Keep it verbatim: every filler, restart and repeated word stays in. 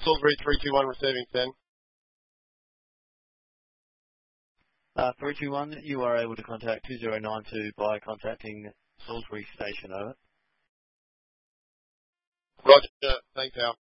Salisbury three two one receiving, Sen. Uh, three two one, you are able to contact two zero nine two by contacting Salisbury Station, over. Roger. Thanks, Al.